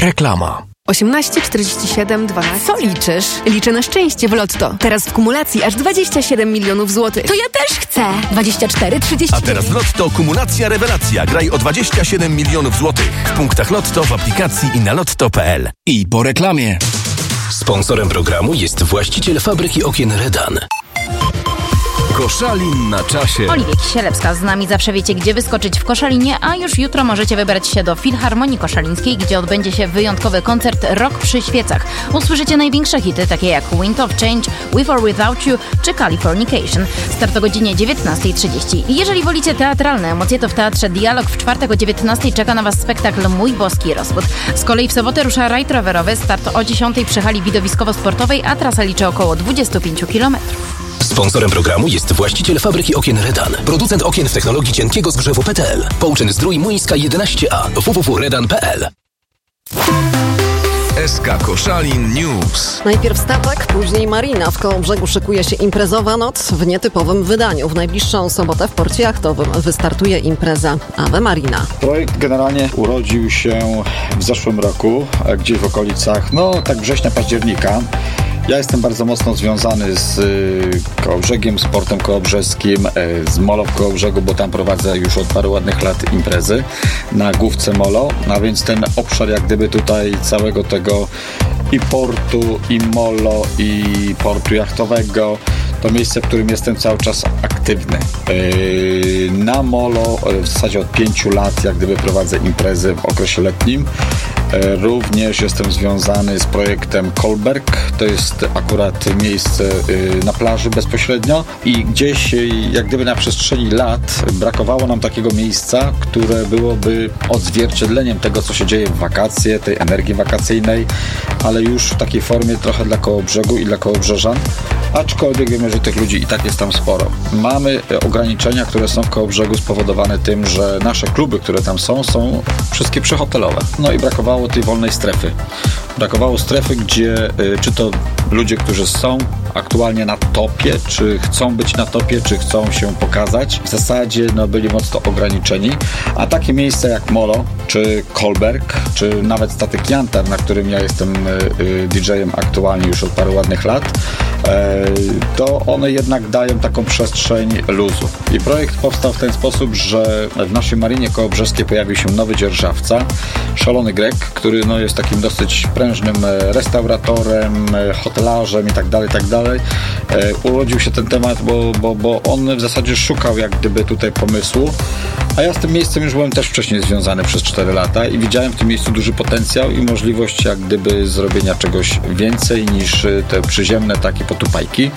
Reklama. 18, 47, 12. Co liczysz? Liczę na szczęście w Lotto. Teraz w kumulacji aż 27 milionów złotych. To ja też chcę. 24, 30. A teraz w Lotto kumulacja rewelacja. Graj o 27 milionów złotych. W punktach Lotto, w aplikacji i na lotto.pl. I po reklamie. Sponsorem programu jest właściciel fabryki okien Redan. Koszalin na czasie. Oliwia Kisielewska z nami. Zawsze wiecie, gdzie wyskoczyć w Koszalinie, a już jutro możecie wybrać się do Filharmonii Koszalińskiej, gdzie odbędzie się wyjątkowy koncert Rok przy świecach. Usłyszycie największe hity, takie jak Wind of Change, With or Without You czy Californication. Start o godzinie 19:30. Jeżeli wolicie teatralne emocje, to w Teatrze Dialog w czwartek o 19:00 czeka na Was spektakl Mój boski rozwód. Z kolei w sobotę rusza rajd rowerowy. Start o 10:00 przy hali widowiskowo-sportowej, a trasa liczy około 25 km. Sponsorem programu jest właściciel fabryki okien Redan. Producent okien w technologii cienkiego zgrzewu PTL. Pouczyn Zdrój Muńska 11A. www.redan.pl. SK Koszalin News. Najpierw statek, później marina. W Kołobrzegu szykuje się imprezowa noc w nietypowym wydaniu. W najbliższą sobotę w porcie jachtowym wystartuje impreza Ave Marina. Projekt generalnie urodził się w zeszłym roku, gdzieś w okolicach, tak września, października. Ja jestem bardzo mocno związany z Kołobrzegiem, z portem kołobrzeskim, z Molo w Kołobrzegu, bo tam prowadzę już od paru ładnych lat imprezy na główce Molo, a więc ten obszar jak gdyby tutaj całego tego i portu, i Molo, i portu jachtowego, to miejsce, w którym jestem cały czas aktywny. Na Molo w zasadzie od 5 lat jak gdyby prowadzę imprezy w okresie letnim. Również jestem związany z projektem Kolberg. To jest akurat miejsce na plaży bezpośrednio i gdzieś jak gdyby na przestrzeni lat brakowało nam takiego miejsca, które byłoby odzwierciedleniem tego, co się dzieje w wakacje, tej energii wakacyjnej, ale już w takiej formie trochę dla Kołobrzegu i dla kołobrzeżan, aczkolwiek wiemy, że tych ludzi i tak jest tam sporo. Mamy ograniczenia, które są w Kołobrzegu spowodowane tym, że nasze kluby, które tam są wszystkie przyhotelowe. I brakowało tej wolnej strefy. Brakowało strefy, gdzie czy to ludzie, którzy są aktualnie na topie, czy chcą być na topie, czy chcą się pokazać, w zasadzie byli mocno ograniczeni. A takie miejsca jak Molo, czy Kolberg, czy nawet statek Jantar, na którym ja jestem DJ-em aktualnie już od paru ładnych lat, to one jednak dają taką przestrzeń luzu. I projekt powstał w ten sposób, że w naszej marinie kołobrzeskiej pojawił się nowy dzierżawca, Szalony Grek, który jest takim dosyć prężnym restauratorem, hotelarzem i tak dalej. Urodził się ten temat, bo on w zasadzie szukał jak gdyby tutaj pomysłu, a ja z tym miejscem już byłem też wcześniej związany przez 4 lata i widziałem w tym miejscu duży potencjał i możliwość jak gdyby zrobienia czegoś więcej niż te przyziemne takie potupajki.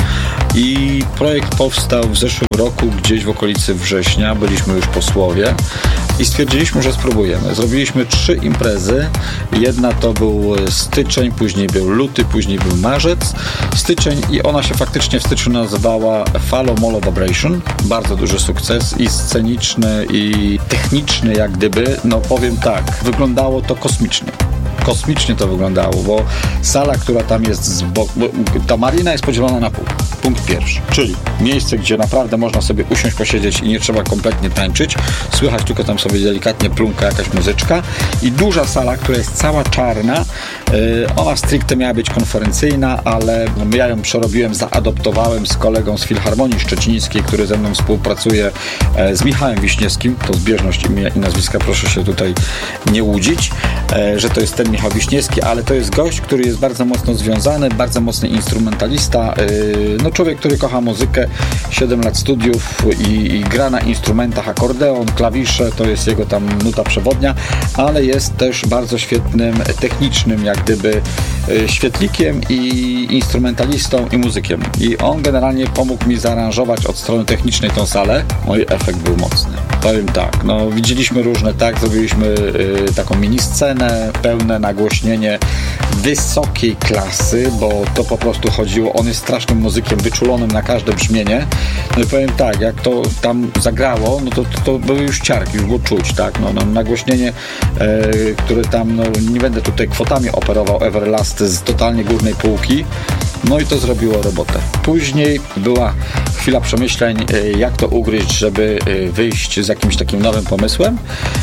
I projekt powstał w zeszłym roku, gdzieś w okolicy września, byliśmy już po Słowie i stwierdziliśmy, że spróbujemy. Zrobiliśmy 3 imprezy. Jedna to był styczeń, później był luty, później był marzec. Styczeń i ona się faktycznie w styczniu nazywała Falo Molo Vibration. Bardzo duży sukces i sceniczny, i techniczny jak gdyby. Powiem tak, wyglądało to kosmicznie. Kosmicznie to wyglądało, bo sala, która tam jest z boku, ta marina jest podzielona na pół. Punkt pierwszy, czyli miejsce, gdzie naprawdę można sobie usiąść, posiedzieć i nie trzeba kompletnie tańczyć. Słychać tylko tam sobie delikatnie plumka jakaś muzyczka i duża sala, która jest cała czarna. Ona stricte miała być konferencyjna, ale ja ją przerobiłem, zaadoptowałem z kolegą z Filharmonii Szczecińskiej, który ze mną współpracuje, z Michałem Wiśniewskim. To zbieżność imienia i nazwiska, proszę się tutaj nie łudzić, że to jest ten Michał Wiśniewski, ale to jest gość, który jest bardzo mocno związany, bardzo mocny instrumentalista, człowiek, który kocha muzykę, 7 lat studiów i gra na instrumentach, akordeon, klawisze, to jest jego tam nuta przewodnia, ale jest też bardzo świetnym, technicznym jak gdyby świetlikiem i instrumentalistą i muzykiem. I on generalnie pomógł mi zaaranżować od strony technicznej tą salę. Mój efekt był mocny. Powiem tak, widzieliśmy różne, zrobiliśmy taką mini scenę, pełne nagłośnienie wysokiej klasy, bo to po prostu chodziło, on jest strasznym muzykiem, wyczulonym na każde brzmienie. I powiem tak, jak to tam zagrało, to były już ciarki, już było czuć, nagłośnienie, które tam, nie będę tutaj kwotami operował, Everlast z totalnie górnej półki, No i to zrobiło robotę. Później była chwila przemyśleń, jak to ugryźć, żeby wyjść z jakimś takim nowym pomysłem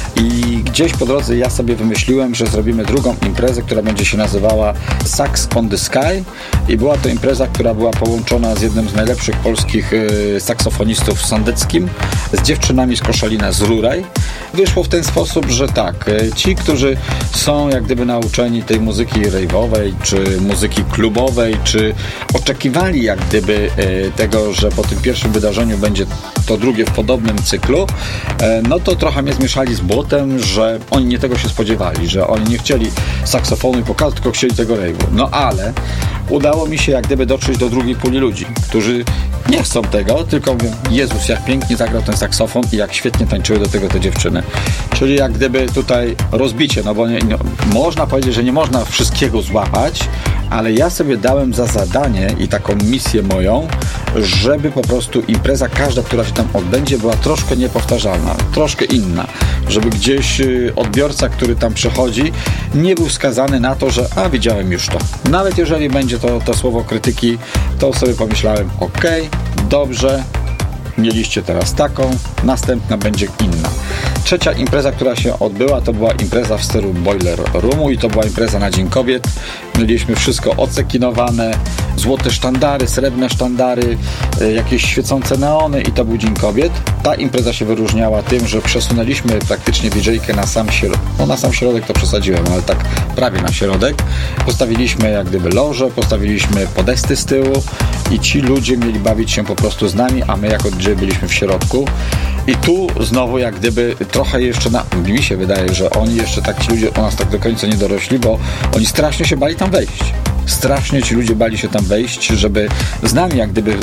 i gdzieś po drodze ja sobie wymyśliłem, że zrobimy drugą imprezę, która będzie się nazywała Sax on the Sky i była to impreza, która była połączona z jednym z najlepszych polskich saksofonistów w Sądeckim, z dziewczynami z Koszalina, z Ruraj. Wyszło w ten sposób, że tak, ci, którzy są jak gdyby nauczeni tej muzyki rave'owej, czy muzyki klubowej, czy oczekiwali jak gdyby tego, że po tym pierwszym wydarzeniu będzie to drugie w podobnym cyklu, no to trochę mnie zmieszali z błotem, że oni nie tego się spodziewali, że oni nie chcieli saksofonu i pokazu, tylko chcieli tego rave'u. No ale udało mi się jak gdyby dotrzeć do drugiej puli ludzi, którzy nie chcą tego, tylko mówią, Jezus, jak pięknie zagrał ten saksofon i jak świetnie tańczyły do tego te dziewczyny. Czyli jak gdyby tutaj rozbicie, no bo można powiedzieć, że nie można wszystkiego złapać, ale ja sobie dałem za zadanie i taką misję moją, żeby po prostu impreza każda, która się tam odbędzie, była troszkę niepowtarzalna, troszkę inna, żeby gdzieś odbiorca, który tam przychodzi, nie był skazany na to, że widziałem już to. Nawet jeżeli będzie to słowo krytyki, to sobie pomyślałem, okej, dobrze, mieliście teraz taką, następna będzie inna. Trzecia impreza, która się odbyła, to była impreza w stylu Boiler Roomu i to była impreza na Dzień Kobiet. Mieliśmy wszystko ocekinowane, złote sztandary, srebrne sztandary, jakieś świecące neony i to był Dzień Kobiet. Ta impreza się wyróżniała tym, że przesunęliśmy praktycznie DJ-kę na sam środek. No na sam środek to przesadziłem, ale tak prawie na środek. Postawiliśmy jak gdyby loże, postawiliśmy podesty z tyłu i ci ludzie mieli bawić się po prostu z nami, a my jako DJ byliśmy w środku. I tu znowu jak gdyby trochę jeszcze mi się wydaje, że oni jeszcze tak, ci ludzie u nas tak do końca nie dorośli, bo oni strasznie się bali tam wejść. Strasznie ci ludzie bali się tam wejść, żeby z nami jak gdyby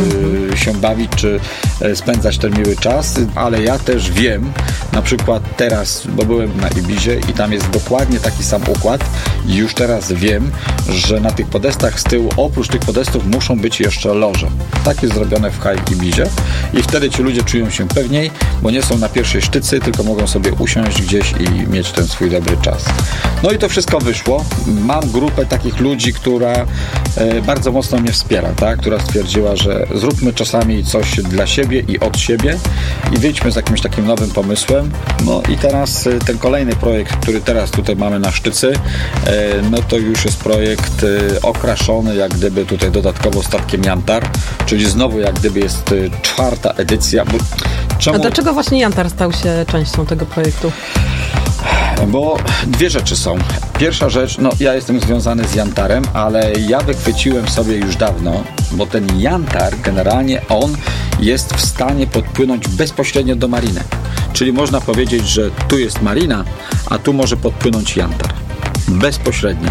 się bawić, czy spędzać ten miły czas, ale ja też wiem, na przykład teraz, bo byłem na Ibizie i tam jest dokładnie taki sam układ i już teraz wiem, że na tych podestach z tyłu, oprócz tych podestów muszą być jeszcze loże. Tak jest zrobione w High Ibizie i wtedy ci ludzie czują się pewniej, bo nie są na pierwszej sztycy, tylko mogą sobie usiąść gdzieś i mieć ten swój dobry czas. No i to wszystko wyszło. Mam grupę takich ludzi, która bardzo mocno mnie wspiera, tak? Która stwierdziła, że zróbmy czasami coś dla siebie i od siebie i wyjdźmy z jakimś takim nowym pomysłem. No i teraz ten kolejny projekt, który teraz tutaj mamy na sztycy, no to już jest projekt okraszony jak gdyby tutaj dodatkowo statkiem Jantar, czyli znowu jak gdyby jest 4. edycja. A dlaczego właśnie Jantar stał się częścią tego projektu? Bo dwie rzeczy są. Pierwsza rzecz, no ja jestem związany z Jantarem, ale ja wychwyciłem sobie już dawno, bo ten Jantar generalnie on jest w stanie podpłynąć bezpośrednio do mariny. Czyli można powiedzieć, że tu jest marina, a tu może podpłynąć Jantar. Bezpośrednio.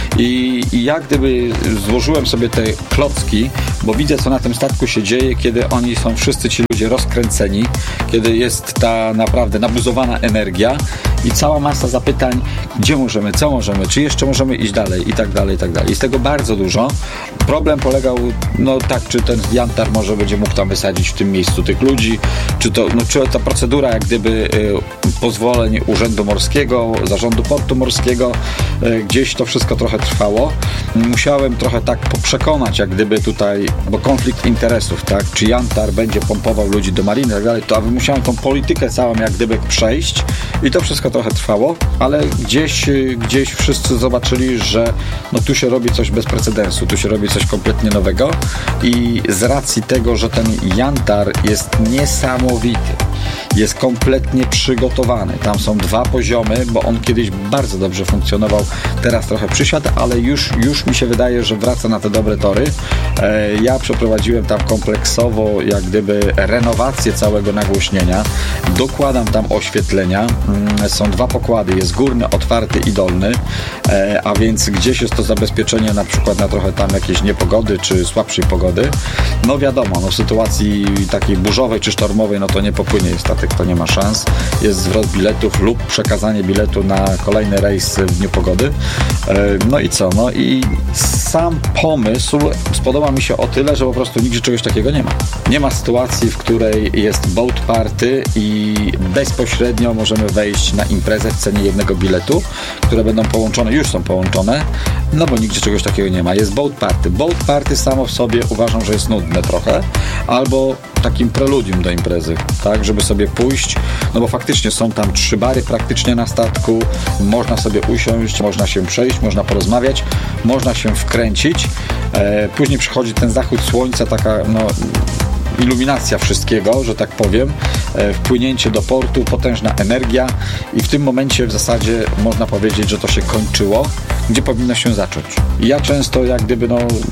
I jak gdyby złożyłem sobie te klocki, bo widzę, co na tym statku się dzieje, kiedy oni są wszyscy ci ludzie rozkręceni, kiedy jest ta naprawdę nabuzowana energia i cała masa zapytań, gdzie możemy, co możemy, czy jeszcze możemy iść dalej i tak dalej, i tak dalej. Jest tego bardzo dużo. Problem polegał, no tak, czy ten Jantar może będzie mógł tam wysadzić w tym miejscu tych ludzi, czy ta procedura jak gdyby pozwoleń Urzędu Morskiego, Zarządu Portu Morskiego, gdzieś to wszystko trochę trwało. Musiałem trochę tak przekonać, jak gdyby tutaj, bo konflikt interesów, tak, czy Jantar będzie pompował ludzi do mariny i tak dalej, to musiałem tą politykę całą jak gdyby przejść i to wszystko trochę trwało, ale gdzieś wszyscy zobaczyli, że no tu się robi coś bez precedensu, tu się robi coś kompletnie nowego i z racji tego, że ten Jantar jest niesamowity, jest kompletnie przygotowany. Tam są 2 poziomy, bo on kiedyś bardzo dobrze funkcjonował, teraz trochę przysiadł, ale już mi się wydaje, że wraca na te dobre tory. Ja przeprowadziłem tam kompleksowo jak gdyby renowację całego nagłośnienia. Dokładam tam oświetlenia. Są 2 pokłady. Jest górny, otwarty i dolny, a więc gdzieś jest to zabezpieczenie na przykład na trochę tam jakiejś niepogody, czy słabszej pogody. No wiadomo, no w sytuacji takiej burzowej czy sztormowej, no to nie popłynie statek, to nie ma szans. Jest zwrot biletów lub przekazanie biletu na kolejny rejs w dniu pogody. No i co? No i sam pomysł spodobał mi się o tyle, że po prostu nigdzie czegoś takiego nie ma. Nie ma sytuacji, w której jest boat party i bezpośrednio możemy wejść na imprezę w cenie jednego biletu, które będą połączone, już są połączone No bo nigdzie czegoś takiego nie ma. Jest boat party. Boat party samo w sobie uważam, że jest nudne trochę, albo takim preludium do imprezy, tak, żeby sobie pójść, no bo faktycznie są tam 3 bary praktycznie na statku, można sobie usiąść, można się przejść, można porozmawiać, można się wkręcić, później przychodzi ten zachód słońca, taka iluminacja wszystkiego, że tak powiem, wpłynięcie do portu, potężna energia i w tym momencie w zasadzie można powiedzieć, że to się kończyło, gdzie powinno się zacząć. I ja często jak gdyby,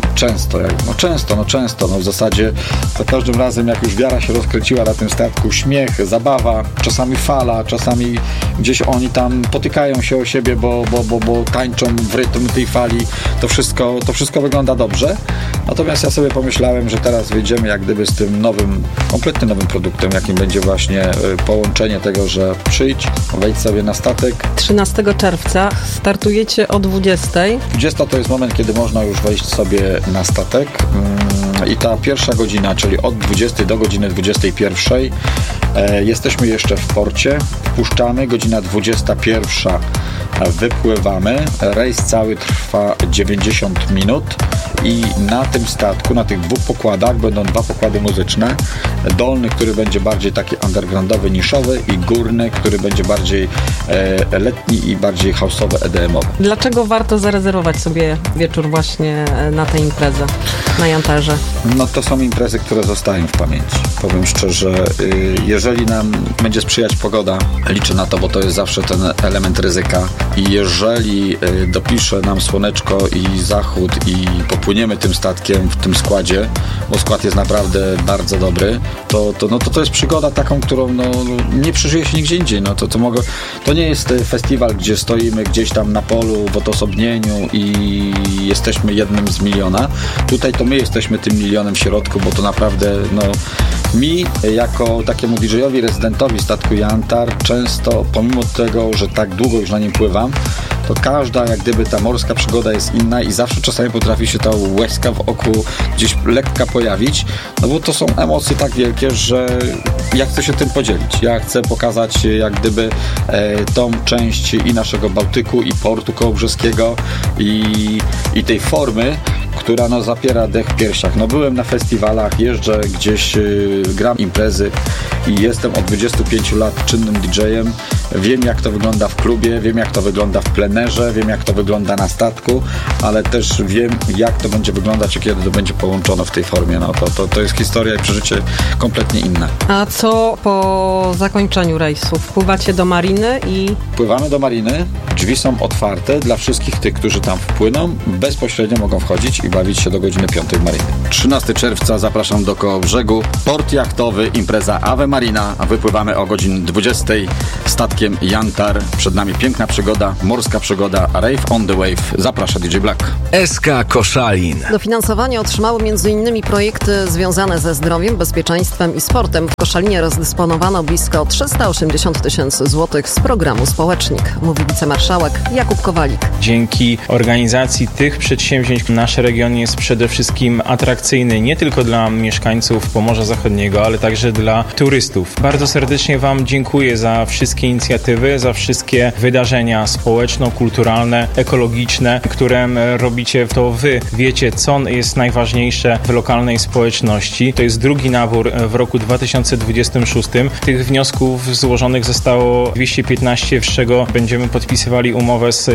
często w zasadzie za każdym razem jak już wiara się rozkręciła na tym statku, śmiech, zabawa, czasami fala, czasami gdzieś oni tam potykają się o siebie, bo tańczą w rytm tej fali, to wszystko wygląda dobrze. Natomiast ja sobie pomyślałem, że teraz wyjdziemy jak gdyby z tym kompletnie nowym produktem, jakim będzie właśnie połączenie tego, że przyjdź, wejdź sobie na statek. 13 czerwca startujecie o 20. 20 to jest moment, kiedy można już wejść sobie na statek i ta pierwsza godzina, czyli od 20 do godziny 21 jesteśmy jeszcze w porcie, wpuszczamy, godzina 21 wypływamy, rejs cały trwa 90 minut i na tym statku, na tych 2 pokładach będą 2 pokłady muzyczne. Dolny, który będzie bardziej taki undergroundowy, niszowy i górny, który będzie bardziej letni i bardziej house'owy, EDM-owy. Dlaczego warto zarezerwować sobie wieczór właśnie na tę imprezę na Jantarze? No to są imprezy, które zostają w pamięci. Powiem szczerze, jeżeli nam będzie sprzyjać pogoda, liczę na to, bo to jest zawsze ten element ryzyka i jeżeli dopisze nam słoneczko i zachód i popłyniemy tym statkiem w tym składzie, bo skład jest naprawdę bardzo dobry, to jest przygoda taką, którą nie przeżyje się nigdzie indziej. To nie jest festiwal, gdzie stoimy gdzieś tam na polu w odosobnieniu i jesteśmy jednym z miliona. Tutaj to my jesteśmy tym milionem w środku, bo to naprawdę mi jako takiemu DJ-owi, rezydentowi statku Jantar często, pomimo tego, że tak długo już na nim pływam, to każda jak gdyby ta morska przygoda jest inna i zawsze czasami potrafi się ta łezka w oku gdzieś lekka pojawić, bo to są emocje tak wielkie, że ja chcę się tym podzielić. Ja chcę pokazać jak gdyby tą część i naszego Bałtyku, i portu kołobrzeskiego i tej formy, która zapiera dech w piersiach. Byłem na festiwalach, jeżdżę gdzieś, gram imprezy i jestem od 25 lat czynnym DJ-em. Wiem, jak to wygląda w klubie, wiem, jak to wygląda w plenerze, wiem, jak to wygląda na statku, ale też wiem, jak to będzie wyglądać, kiedy to będzie połączone w tej formie. To jest historia i przeżycie kompletnie inne. A co po zakończeniu rejsu? Wpływacie do mariny i... Pływamy do mariny, drzwi są otwarte dla wszystkich tych, którzy tam wpłyną, bezpośrednio mogą wchodzić i bawić się do godziny 5 w marynie. 13 czerwca zapraszam do Kołobrzegu, port jachtowy, impreza Ave Marina, a wypływamy o godzinie 20 statkiem Jantar. Przed nami piękna przygoda, morska przygoda, Rave on the Wave. Zaprasza DJ Black. SK Koszalin. Dofinansowanie otrzymały m.in. projekty związane ze zdrowiem, bezpieczeństwem i sportem. W Koszalinie rozdysponowano blisko 380 000 złotych z programu Społecznik, mówi wicemarszałek Jakub Kowalik. Dzięki organizacji tych przedsięwzięć nasz region jest przede wszystkim atrakcyjny nie tylko dla mieszkańców Pomorza Zachodniego, ale także dla turystów. Bardzo serdecznie Wam dziękuję za wszystkie inicjatywy, za wszystkie wydarzenia społeczno-kulturalne, ekologiczne, które robicie. To Wy wiecie, co jest najważniejsze w lokalnej społeczności. To jest drugi nabór w roku 2026. Tych wniosków złożonych zostało 215, z czego będziemy podpisywali umowę z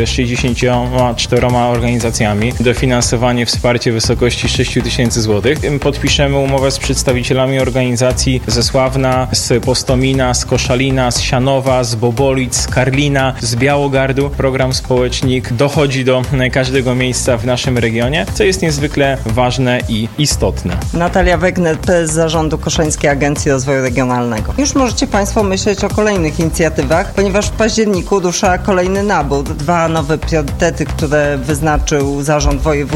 64 organizacjami. Dofinansowanie, wsparcie w wysokości 6 000 złotych. Podpiszemy umowę z przedstawicielami organizacji ze Sławna, z Postomina, z Koszalina, z Sianowa, z Bobolic, z Karlina, z Białogardu. Program Społecznik dochodzi do każdego miejsca w naszym regionie, co jest niezwykle ważne i istotne. Natalia Wegner, prezes Zarządu Koszalińskiej Agencji Rozwoju Regionalnego. Już możecie Państwo myśleć o kolejnych inicjatywach, ponieważ w październiku rusza kolejny nabór. 2 nowe priorytety, które wyznaczył Zarząd Województwa.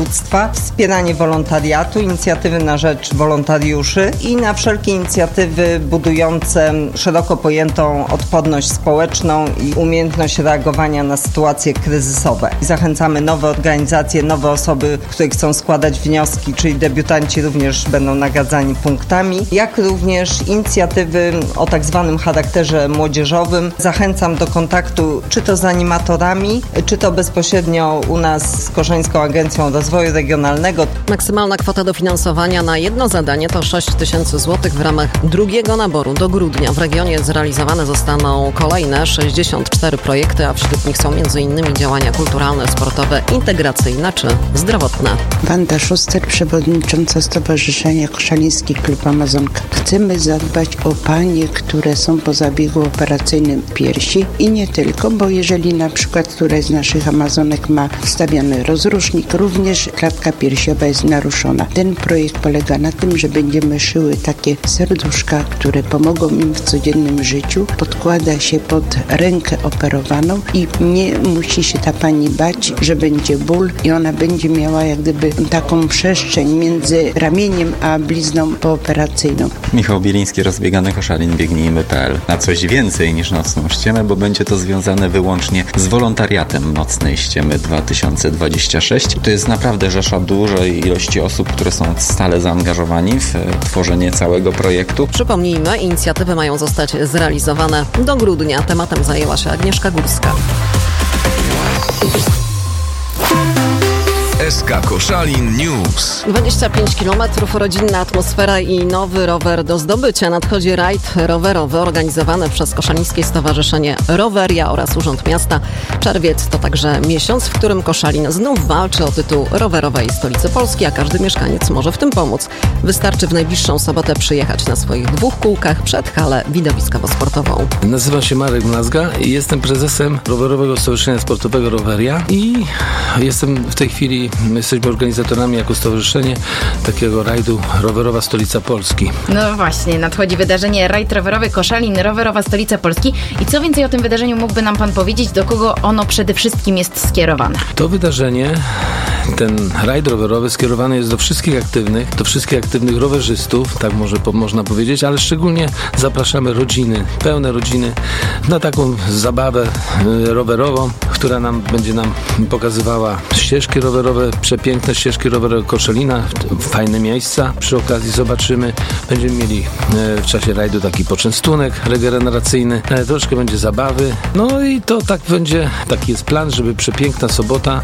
społeczeństwa, wspieranie wolontariatu, inicjatywy na rzecz wolontariuszy i na wszelkie inicjatywy budujące szeroko pojętą odporność społeczną i umiejętność reagowania na sytuacje kryzysowe. Zachęcamy nowe organizacje, nowe osoby, które chcą składać wnioski, czyli debiutanci również będą nagradzani punktami, jak również inicjatywy o tak zwanym charakterze młodzieżowym. Zachęcam do kontaktu czy to z animatorami, czy to bezpośrednio u nas z Koszańską Agencją Rozwoju Regionalnego. Maksymalna kwota dofinansowania na jedno zadanie to 6 000 złotych w ramach drugiego naboru do grudnia. W regionie zrealizowane zostaną kolejne 64 projekty, a wśród nich są m.in. działania kulturalne, sportowe, integracyjne czy zdrowotne. Wanda Szuster, przewodnicząca Stowarzyszenia Koszaliński Klub Amazonka. Chcemy zadbać o panie, które są po zabiegu operacyjnym piersi i nie tylko, bo jeżeli na przykład któraś z naszych Amazonek ma wstawiony rozrusznik, również klatka piersiowa jest naruszona. Ten projekt polega na tym, że będziemy szyły takie serduszka, które pomogą im w codziennym życiu. Podkłada się pod rękę operowaną i nie musi się ta pani bać, że będzie ból i ona będzie miała jak gdyby taką przestrzeń między ramieniem a blizną pooperacyjną. Michał Bieliński, Rozbiegany Koszalin, biegnijmy.pl. Na coś więcej niż Nocną Ściemę, bo będzie to związane wyłącznie z wolontariatem Nocnej Ściemy 2026. To jest naprawdę rzesza dużej ilości osób, które są stale zaangażowani w tworzenie całego projektu. Przypomnijmy, inicjatywy mają zostać zrealizowane do grudnia. Tematem zajęła się Agnieszka Górska. SK Koszalin News. 25 km, rodzinna atmosfera i nowy rower do zdobycia. Nadchodzi rajd rowerowy organizowany przez Koszalińskie Stowarzyszenie Roweria oraz Urząd Miasta. Czerwiec to także miesiąc, w którym Koszalin znów walczy o tytuł rowerowej stolicy Polski, a każdy mieszkaniec może w tym pomóc. Wystarczy w najbliższą sobotę przyjechać na swoich 2 kółkach przed halę widowiskowo-sportową. Nazywam się Marek Mlazga i jestem prezesem Rowerowego Stowarzyszenia Sportowego Roweria i jesteśmy organizatorami jako stowarzyszenie takiego rajdu Rowerowa Stolica Polski. No właśnie, nadchodzi wydarzenie Rajd Rowerowy Koszalin, Rowerowa Stolica Polski. I co więcej o tym wydarzeniu mógłby nam pan powiedzieć, do kogo ono przede wszystkim jest skierowane? To wydarzenie, ten rajd rowerowy skierowany jest do wszystkich aktywnych rowerzystów, tak można powiedzieć, ale szczególnie zapraszamy rodziny, pełne rodziny na taką zabawę rowerową, która będzie nam pokazywała ścieżki rowerowe, przepiękne ścieżki rowerowe Koszalina, fajne miejsca. Przy okazji zobaczymy, będziemy mieli w czasie rajdu taki poczęstunek regeneracyjny, troszkę będzie zabawy. No i to tak będzie, taki jest plan, żeby przepiękna sobota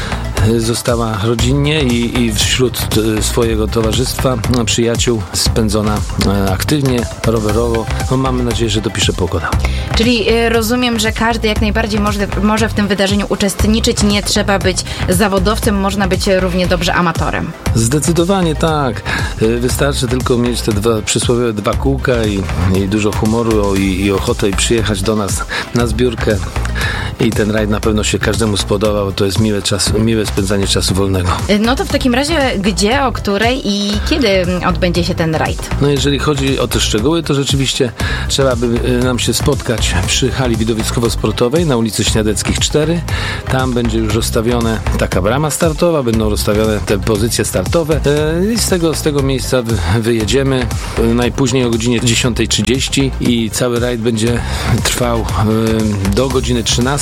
została rodzinnie i wśród swojego towarzystwa, przyjaciół spędzona aktywnie, rowerowo. No, mamy nadzieję, że dopisze pogoda. Czyli rozumiem, że każdy jak najbardziej może w tym wydarzeniu uczestniczyć. Nie trzeba być zawodowcem, można być równie dobrze amatorem. Zdecydowanie tak. Wystarczy tylko mieć te przysłowiowe 2 kółka i dużo humoru i ochotę i przyjechać do nas na zbiórkę. I ten rajd na pewno się każdemu spodobał. To jest miłe spędzanie czasu wolnego. No to w takim razie gdzie, o której i kiedy odbędzie się ten rajd? No jeżeli chodzi o te szczegóły, to rzeczywiście trzeba by nam się spotkać przy hali widowiskowo-sportowej na ulicy Śniadeckich 4. Tam będzie już rozstawiona taka brama startowa, będą rozstawione te pozycje startowe i z tego miejsca wyjedziemy najpóźniej o godzinie 10:30 i cały rajd będzie trwał do godziny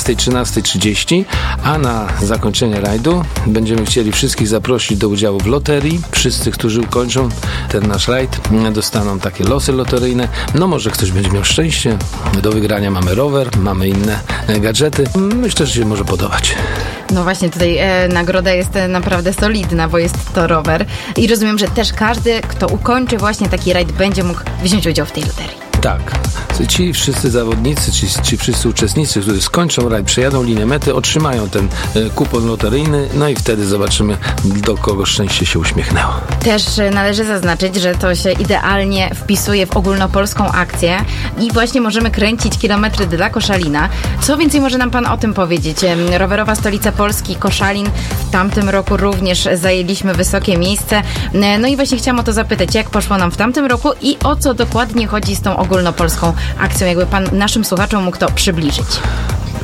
13:30, a na zakończenie rajdu będziemy chcieli wszystkich zaprosić do udziału w loterii. Wszyscy, którzy ukończą ten nasz rajd, dostaną takie losy loteryjne. No może ktoś będzie miał szczęście. Do wygrania mamy rower, mamy inne gadżety. Myślę, że się może podobać. No właśnie, tutaj nagroda jest naprawdę solidna, bo jest to rower. I rozumiem, że też każdy, kto ukończy właśnie taki rajd, będzie mógł wziąć udział w tej loterii. Tak. Ci wszyscy zawodnicy, ci wszyscy uczestnicy, którzy skończą rajd, przejadą linię mety, otrzymają ten kupon loteryjny, no i wtedy zobaczymy, do kogo szczęście się uśmiechnęło. Też należy zaznaczyć, że to się idealnie wpisuje w ogólnopolską akcję i właśnie możemy kręcić kilometry dla Koszalina. Co więcej może nam pan o tym powiedzieć? Rowerowa Stolica Polski, Koszalin. W tamtym roku również zajęliśmy wysokie miejsce. No i właśnie chciałam o to zapytać, jak poszło nam w tamtym roku i o co dokładnie chodzi z tą ogólnopolską akcją, jakby pan naszym słuchaczom mógł to przybliżyć.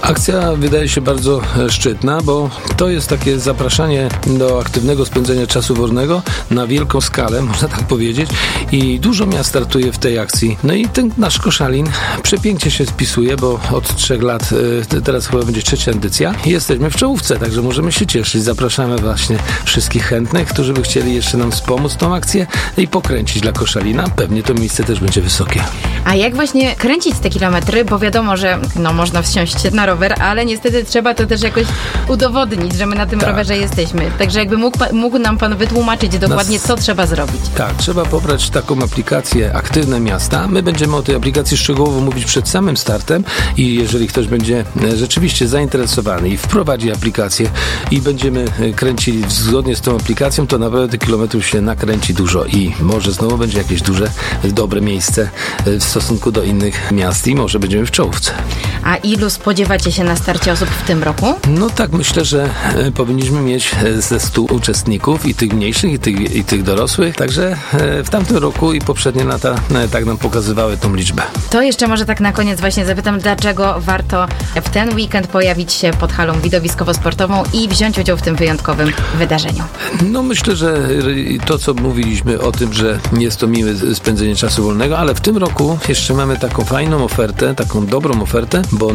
Akcja wydaje się bardzo szczytna, bo to jest takie zapraszanie do aktywnego spędzenia czasu wolnego na wielką skalę, można tak powiedzieć, i dużo miast startuje w tej akcji. No i ten nasz Koszalin przepięknie się spisuje, bo od 3 lat, teraz chyba będzie 3. edycja, jesteśmy w czołówce, także możemy się cieszyć. Zapraszamy właśnie wszystkich chętnych, którzy by chcieli jeszcze nam wspomóc tą akcję i pokręcić dla Koszalina. Pewnie to miejsce też będzie wysokie. A jak właśnie kręcić te kilometry, bo wiadomo, że można wsiąść na rower, ale niestety trzeba to też jakoś udowodnić, że my na tym rowerze jesteśmy. Także jakby mógł nam pan wytłumaczyć dokładnie, co trzeba zrobić. Tak, trzeba pobrać taką aplikację Aktywne Miasta. My będziemy o tej aplikacji szczegółowo mówić przed samym startem i jeżeli ktoś będzie rzeczywiście zainteresowany i wprowadzi aplikację i będziemy kręcili zgodnie z tą aplikacją, to naprawdę tych kilometrów się nakręci dużo i może znowu będzie jakieś duże, dobre miejsce w stosunku do innych miast i może będziemy w czołówce. A ilu spodziewacie się na starcie osób w tym roku? No tak, myślę, że powinniśmy mieć ze 100 uczestników i tych mniejszych, i tych dorosłych, także w tamtym roku i poprzednie lata tak nam pokazywały tą liczbę. To jeszcze może tak na koniec właśnie zapytam, dlaczego warto w ten weekend pojawić się pod halą widowiskowo-sportową i wziąć udział w tym wyjątkowym wydarzeniu? No myślę, że to, co mówiliśmy o tym, że jest to miłe spędzenie czasu wolnego, ale w tym roku jeszcze mamy taką fajną ofertę, taką dobrą ofertę, bo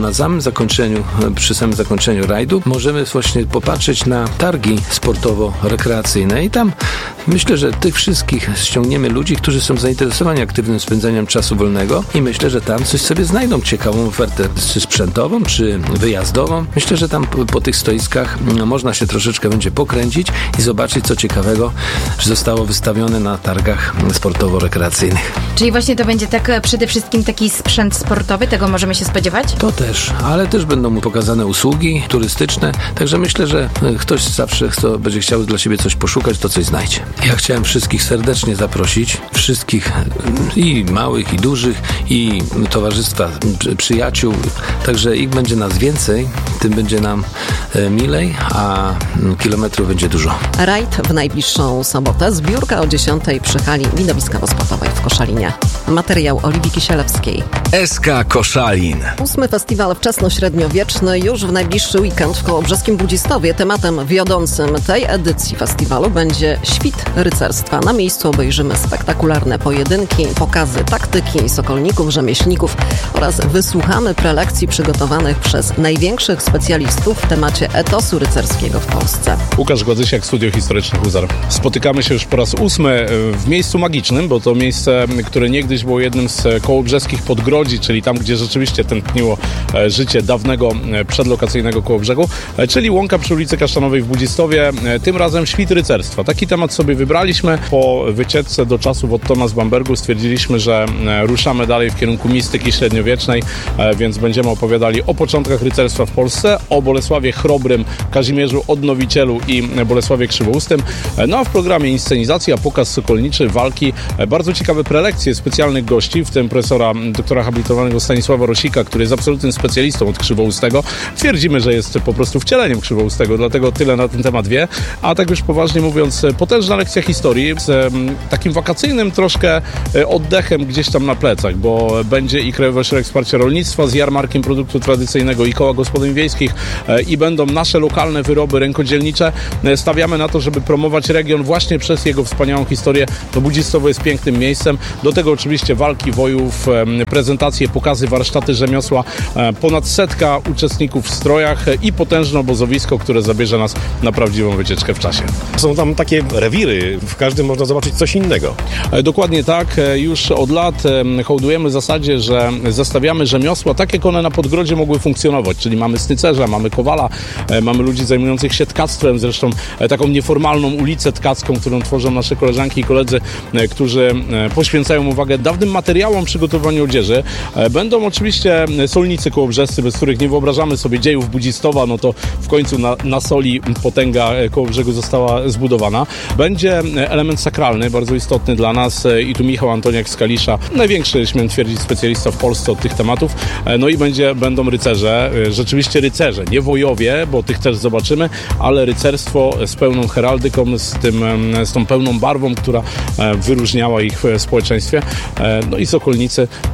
przy samym zakończeniu rajdu możemy właśnie popatrzeć na targi sportowo-rekreacyjne i tam myślę, że tych wszystkich ściągniemy ludzi, którzy są zainteresowani aktywnym spędzeniem czasu wolnego i myślę, że tam coś sobie znajdą ciekawą ofertę, czy sprzętową, czy wyjazdową. Myślę, że tam po tych stoiskach można się troszeczkę będzie pokręcić i zobaczyć, co ciekawego zostało wystawione na targach sportowo-rekreacyjnych. Czyli właśnie to będzie przede wszystkim taki sprzęt sportowy, tego możemy się spodziewać? To też, ale też będą mu pokazane usługi turystyczne, także myślę, że ktoś zawsze, kto będzie chciał dla siebie coś poszukać, to coś znajdzie. Ja chciałem wszystkich serdecznie zaprosić, wszystkich i małych, i dużych, i towarzystwa przyjaciół, także ich będzie nas więcej, tym będzie nam milej, a kilometrów będzie dużo. Rajd w najbliższą sobotę, zbiórka o 10 przy hali widowiskowo-sportowej w Koszalinie. Materiał Oliwii Kisielewskiej. SK Koszalin. 8. festiwal wczesnośredniowieczny już w najbliższy weekend w Kołobrzeskim Budzistowie. Tematem wiodącym tej edycji festiwalu będzie świt rycerstwa. Na miejscu obejrzymy spektakularne pojedynki, pokazy taktyki sokolników, rzemieślników oraz wysłuchamy prelekcji przygotowanych przez największych specjalistów w temacie etosu rycerskiego w Polsce. Łukasz Gładzysiak, Studio Historyczne Huzar. Spotykamy się już po raz 8 w miejscu magicznym, bo to miejsce, które niegdyś było jednym z kołobrzeskich podgrodzi, czyli tam, gdzie rzeczywiście tętniło życie dawnego przedlokacyjnego Kołobrzegu, czyli łąka przy ulicy Kasztanowej w Budzistowie. Tym razem świt rycerstwa. Taki temat sobie wybraliśmy. Po wycieczce do czasów Ottona z Bambergu stwierdziliśmy, że ruszamy dalej w kierunku mistyki średniowiecznej, więc będziemy opowiadali o początkach rycerstwa w Polsce, o Bolesławie Chrobrym, Kazimierzu Odnowicielu i Bolesławie Krzywoustym. No a w programie inscenizacja, pokaz sokolniczy, walki, bardzo ciekawe prelekcje specjalnych gości, w tym profesora doktora habilitowanego Stanisława Rosika, który jest absolutnym specjalistą od Krzywoustego. Twierdzimy, że jest po prostu wcieleniem Krzywoustego, dlatego tyle na ten temat wie. A tak już poważnie mówiąc, potężna lekcja historii z takim wakacyjnym troszkę oddechem gdzieś tam na plecach, bo będzie i Krajowy Ośrodek Wsparcia Rolnictwa z jarmarkiem produktu tradycyjnego i koła gospodyń wiejskich i będą nasze lokalne wyroby rękodzielnicze. Stawiamy na to, żeby promować region właśnie przez jego wspaniałą historię. No Budzistowo jest pięknym miejscem. Do tego oczywiście walki wojów, prezentacje, pokazy, warsztaty rzemiosła, ponad 100 uczestników w strojach i potężne obozowisko, które zabierze nas na prawdziwą wycieczkę w czasie. Są tam takie rewiry, w każdym można zobaczyć coś innego. Dokładnie tak. Już od lat hołdujemy zasadzie, że zestawiamy rzemiosła tak, jak one na Podgrodzie mogły funkcjonować, czyli mamy snycerza, mamy kowala, mamy ludzi zajmujących się tkactwem, zresztą taką nieformalną ulicę tkacką, którą tworzą nasze koleżanki i koledzy, którzy poświęcają uwagę dawnym materiałom przygotowaniu odzieży. Będą oczywiście solnicy kołobrzescy, bez których nie wyobrażamy sobie dziejów Budzistowa, no to w końcu na soli potęga Kołobrzegu została zbudowana. Będzie element sakralny, bardzo istotny dla nas i tu Michał Antoniak z Kalisza, największy, śmiem twierdzić, specjalista w Polsce od tych tematów. No i będą rycerze, rzeczywiście rycerze, nie wojowie, bo tych też zobaczymy, ale rycerstwo z pełną heraldyką, z tą pełną barwą, która wyróżniała ich w społeczeństwie. No i sokolnicy, czyli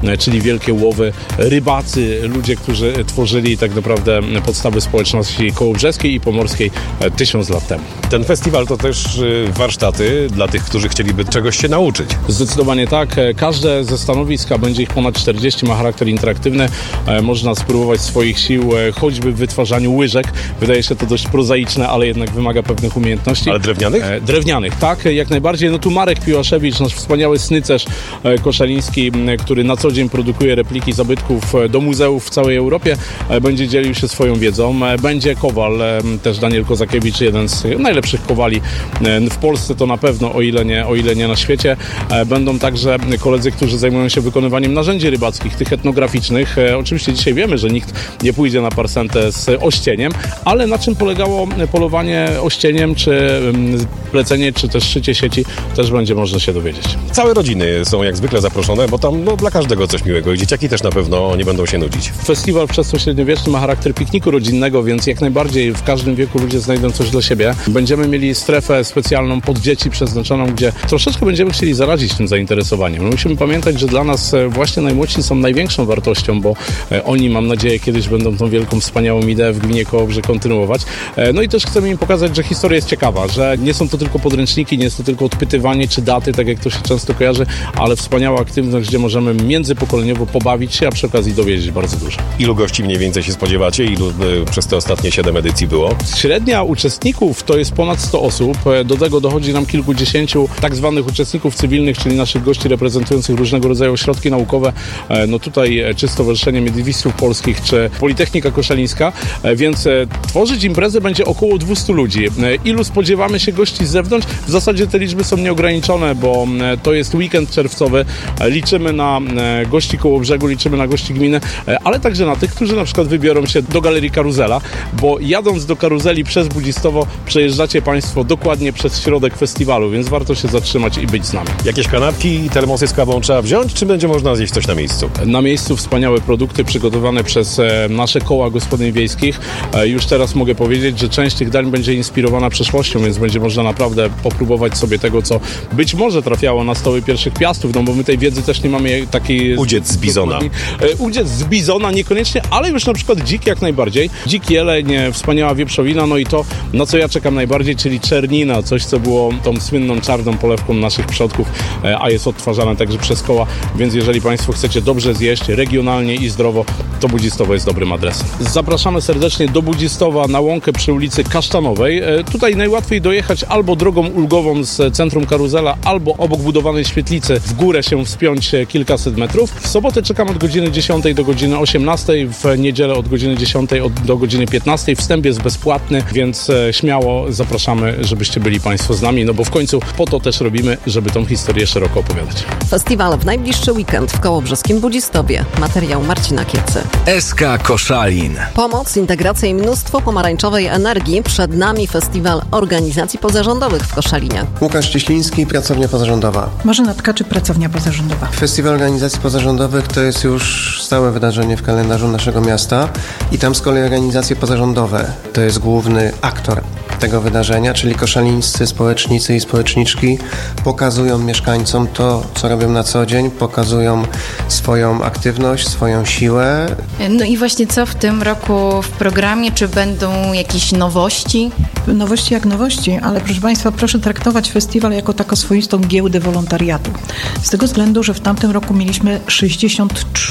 wielkie łowy, rybacy, ludzie, którzy tworzyli tak naprawdę podstawy społeczności kołobrzeskiej i pomorskiej 1000 lat temu. Ten festiwal to też warsztaty dla tych, którzy chcieliby czegoś się nauczyć. Zdecydowanie tak. Każde ze stanowisk, a będzie ich ponad 40, ma charakter interaktywny. Można spróbować swoich sił choćby w wytwarzaniu łyżek. Wydaje się to dość prozaiczne, ale jednak wymaga pewnych umiejętności. Ale drewnianych? Drewnianych, tak, jak najbardziej. No tu Marek Piłaszewicz, nasz wspaniały snycerz koszaliński, który na co dzień produkuje repliki zabytków do muzeów w całej Europie, będzie dzielił się swoją wiedzą. Będzie kowal, też Daniel Kozakiewicz, jeden z najlepszych kowali w Polsce, to na pewno, o ile nie na świecie. Będą także koledzy, którzy zajmują się wykonywaniem narzędzi rybackich, tych etnograficznych. Oczywiście dzisiaj wiemy, że nikt nie pójdzie na parsentę z ościeniem, ale na czym polegało polowanie ościeniem, czy plecenie, czy też szycie sieci, też będzie można się dowiedzieć. Całe rodziny są jak zwykle zaproszone, bo tam dla każdego coś miłego i dzieciaki też na pewno nie będą się nudzić. Festiwal wczesnośredniowieczny ma charakter pikniku rodzinnego, więc jak najbardziej w każdym wieku ludzie znajdą coś dla siebie. Będziemy mieli strefę specjalną pod dzieci przeznaczoną, gdzie troszeczkę będziemy chcieli zarazić tym zainteresowaniem. Musimy pamiętać, że dla nas właśnie najmłodsi są największą wartością, bo oni, mam nadzieję, kiedyś będą tą wielką, wspaniałą ideę w gminie Kołobrzeg kontynuować. No i też chcemy im pokazać, że historia jest ciekawa, że nie są to tylko podręczniki, nie jest to tylko odpytywanie czy daty, tak jak to się często kojarzy, ale wspaniała aktywność, gdzie możemy międzypokoleniowo pobawić się, a przy okazji dowiedzieć bardzo dużo. Ilu gości mniej więcej się spodziewacie? Ilu przez te ostatnie 7 edycji było? Średnia uczestników to jest ponad 100 osób. Do tego dochodzi nam kilkudziesięciu tak zwanych uczestników cywilnych, czyli naszych gości reprezentujących różnego rodzaju ośrodki naukowe. No tutaj czy Stowarzyszenie Miedywistów Polskich, czy Politechnika Koszalińska, więc tworzyć imprezę będzie około 200 ludzi. Ilu spodziewamy się gości z zewnątrz? W zasadzie te liczby są nieograniczone, bo to jest weekend czerwcowy. Liczymy na gości Kołobrzegu, liczymy na gości gminy, ale także na tych, którzy na przykład wybiorą się do Galerii Karuzela, bo jadąc do Karuzeli przez Budzistowo przejeżdżacie Państwo dokładnie przez środek festiwalu, więc warto się zatrzymać i być z nami. Jakieś kanapki i termosy z kawą trzeba wziąć, czy będzie można zjeść coś na miejscu? Na miejscu wspaniałe produkty przygotowane przez nasze koła gospodyń wiejskich. Już teraz mogę powiedzieć, że część tych dań będzie inspirowana przeszłością, więc będzie można naprawdę popróbować sobie tego, co być może trafiało na stoły pierwszych piastów, no bo my tej wiedzy też nie mamy takiej... Udziec z bizona. Udziec z bizona niekoniecznie, ale już na przykład dzik jak najbardziej. Dzik, jeleń, wspaniała wieprzowina, no i to, na co ja czekam najbardziej, czyli czernina, coś, co było tą słynną czarną polewką naszych przodków, a jest odtwarzane także przez koła, więc jeżeli Państwo chcecie dobrze zjeść, regionalnie i zdrowo, to Budzistowo jest dobrym adresem. Zapraszamy serdecznie do Budzistowa na łąkę przy ulicy Kasztanowej. Tutaj najłatwiej dojechać albo drogą ulgową z centrum Karuzela, albo obok budowanej świetlicy w górę się wspiąć kilkaset metrów. W sobotę czekam od godziny 10 do godziny 18, w niedzielę od godziny 10 do godziny 15. Wstęp jest bezpłatny, więc śmiało zapraszamy, żebyście byli Państwo z nami, no bo w końcu po to też robimy, żeby tą historię szeroko opowiadać. Festiwal w najbliższy weekend w kołobrzeskim Budzistowie. Materiał Marcina Kiecy. SK Koszalin. Pomoc, integracja i mnóstwo pomarańczowej energii. Przed nami festiwal organizacji pozarządowych w Koszalinie. Łukasz Cieśliński, pracownia pozarządowa. Marzena Tkaczy, pracownia pozarządowa. Festiwal organizacji pozarządowych to jest już stałe wydarzenie w kalendarzu naszego miasta i tam z kolei organizacje pozarządowe to jest główny aktor tego wydarzenia, czyli koszalińscy społecznicy i społeczniczki pokazują mieszkańcom to, co robią na co dzień, pokazują swoją aktywność, swoją siłę. No i właśnie co w tym roku w programie? Czy będą jakieś nowości? Nowości jak nowości, ale proszę Państwa, proszę traktować festiwal jako taką swoistą giełdę wolontariatu. Z tego względu, że w tamtym roku mieliśmy 63